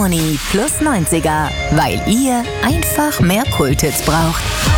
Harmonie plus 90er, weil ihr einfach mehr Kulthits braucht.